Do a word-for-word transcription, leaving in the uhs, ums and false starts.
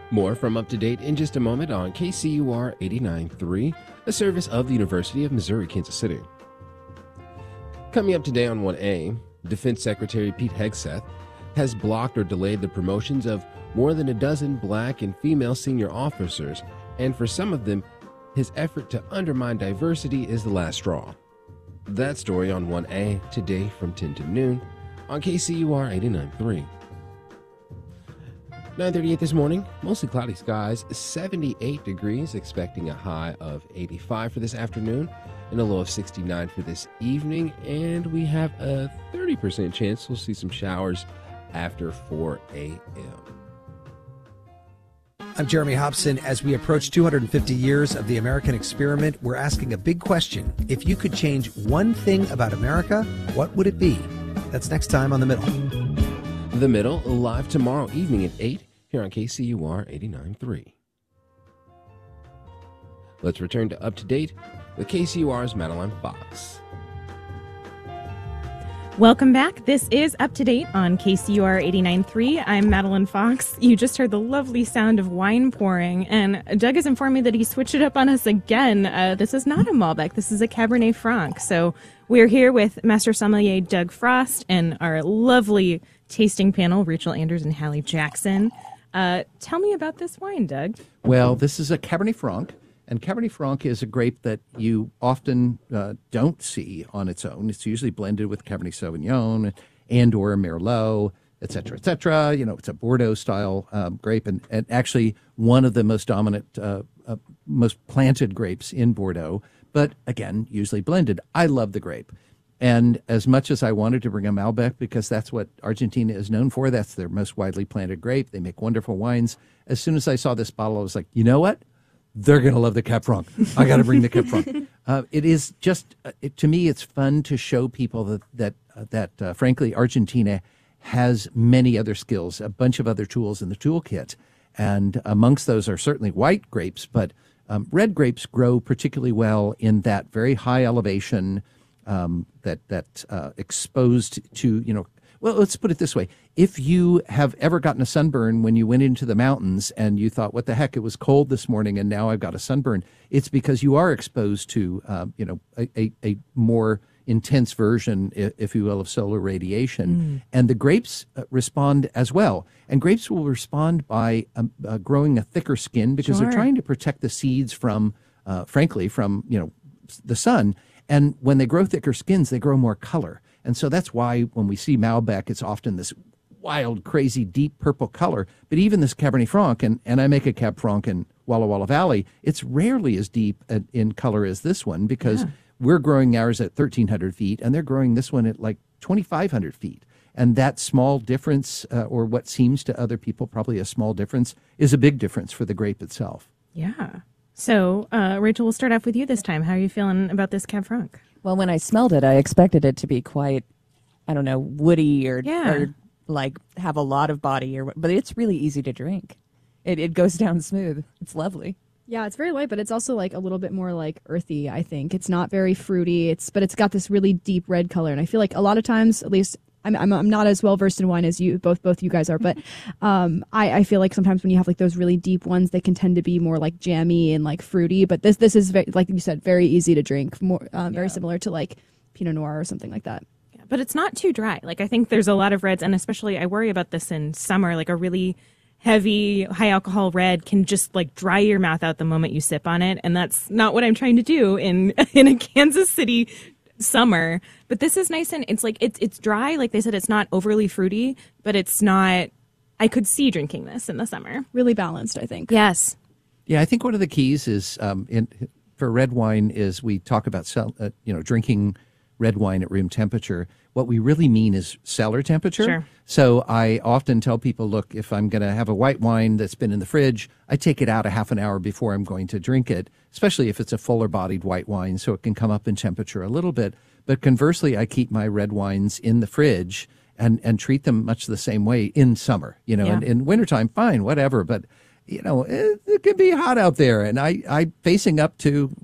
More from Up to Date in just a moment on K C U R eighty-nine point three, a service of the University of Missouri, Kansas City. Coming up today on one A, Defense Secretary Pete Hegseth has blocked or delayed the promotions of more than a dozen black and female senior officers, and for some of them, his effort to undermine diversity is the last straw. That story on one A today from ten to noon on K C U R eighty-nine point three. nine thirty-eight this morning, mostly cloudy skies, seventy-eight degrees, expecting a high of eighty-five for this afternoon and a low of sixty-nine for this evening. And we have a thirty percent chance we'll see some showers after four a.m. I'm Jeremy Hobson. As we approach two hundred fifty years of the American experiment, we're asking a big question. If you could change one thing about America, what would it be? That's next time on The Middle. The Middle, live tomorrow evening at eight here on K C U R eighty-nine point three. Let's return to Up to Date with K C U R's Madeline Fox. Welcome back. This is Up to Date on K C U R eighty-nine point three. I'm Madeline Fox. You just heard the lovely sound of wine pouring, and Doug has informed me that he switched it up on us again. Uh, this is not a Malbec. This is a Cabernet Franc. So we're here with Master Sommelier Doug Frost and our lovely tasting panel, Rachel Anders and Hallie Jackson. Uh, tell me about this wine, Doug. Well, this is a Cabernet Franc. And Cabernet Franc is a grape that you often uh, don't see on its own. It's usually blended with Cabernet Sauvignon and or Merlot, et cetera, et cetera. You know, it's a Bordeaux-style um, grape, and, and actually one of the most dominant, uh, uh, most planted grapes in Bordeaux. But again, usually blended. I love the grape. And as much as I wanted to bring a Malbec, because that's what Argentina is known for, that's their most widely planted grape. They make wonderful wines. As soon as I saw this bottle, I was like, you know what? They're going to love the Cab Franc. I got to bring the Cab Franc. Uh, it is just, uh, it, to me, it's fun to show people that, that, uh, that uh, frankly, Argentina has many other skills, a bunch of other tools in the toolkit. And amongst those are certainly white grapes, but um, red grapes grow particularly well in that very high elevation, um, that, that uh, exposed to, you know, well, let's put it this way. If you have ever gotten a sunburn when you went into the mountains and you thought, what the heck, it was cold this morning and now I've got a sunburn, it's because you are exposed to, um, you know, a, a, a more intense version, if you will, of solar radiation. Mm. And the grapes uh, respond as well. And grapes will respond by um, uh, growing a thicker skin because Sure. they're trying to protect the seeds from, uh, frankly, from, you know, the sun. And when they grow thicker skins, they grow more color. And so that's why when we see Malbec, it's often this wild, crazy, deep purple color. But even this Cabernet Franc, and, and I make a Cab Franc in Walla Walla Valley, it's rarely as deep in color as this one because yeah. we're growing ours at thirteen hundred feet, and they're growing this one at like twenty-five hundred feet. And that small difference, uh, or what seems to other people probably a small difference, is a big difference for the grape itself. Yeah. So, uh, Rachel, we'll start off with you this time. How are you feeling about this Cab Franc? Well, when I smelled it, I expected it to be quite, I don't know, woody or, yeah. or like have a lot of body, or but it's really easy to drink. It it goes down smooth. It's lovely. Yeah, it's very light, but it's also like a little bit more like earthy, I think. It's not very fruity, It's but it's got this really deep red color. And I feel like a lot of times, at least I'm I'm, I'm not as well versed in wine as you, both both you guys are, but um, I, I feel like sometimes when you have like those really deep ones, they can tend to be more like jammy and like fruity. But this this is, very, like you said, very easy to drink, more um, very yeah. similar to like Pinot Noir or something like that. But it's not too dry. Like, I think there's a lot of reds, and especially I worry about this in summer, like a really heavy, high alcohol red can just like dry your mouth out the moment you sip on it. And that's not what I'm trying to do in, in a Kansas City summer. But this is nice, and it's like, it's, it's dry. Like they said, it's not overly fruity, but it's not, I could see drinking this in the summer. Really balanced, I think. Yes. Yeah, I think one of the keys is, um, in, for red wine is we talk about, cel- uh, you know, drinking red wine at room temperature. What we really mean is cellar temperature. Sure. So I often tell people, look, if I'm going to have a white wine that's been in the fridge, I take it out a half an hour before I'm going to drink it, especially if it's a fuller bodied white wine, so it can come up in temperature a little bit. But conversely, I keep my red wines in the fridge and, and treat them much the same way in summer. You know, Yeah. and in wintertime, fine, whatever. But you know, it, it can be hot out there. And I, I facing up to